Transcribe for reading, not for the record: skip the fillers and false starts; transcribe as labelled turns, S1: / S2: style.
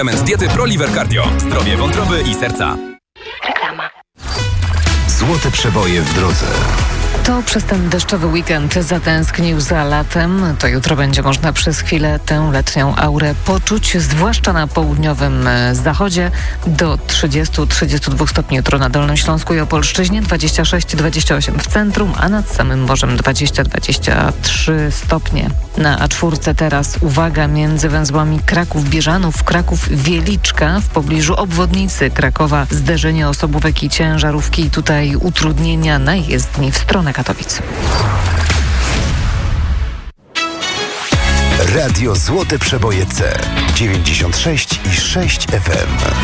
S1: Element diety ProLiver Cardio. Zdrowie wątroby i serca.
S2: Reklama.
S3: Złote przeboje w drodze.
S4: To przez ten deszczowy weekend zatęsknił za latem. To jutro będzie można przez chwilę tę letnią aurę poczuć, zwłaszcza na południowym zachodzie. Do 30-32 stopni jutro na Dolnym Śląsku i Opolszczyźnie, 26-28 w centrum, a nad samym morzem 20-23 stopnie. Na A4 teraz uwaga, między węzłami Kraków-Bieżanów, Kraków-Wieliczka w pobliżu obwodnicy Krakowa zderzenie osobówek i ciężarówki. Tutaj utrudnienia na jezdni w stronę Katowic.
S3: Radio Złote Przeboje C 96,6 FM.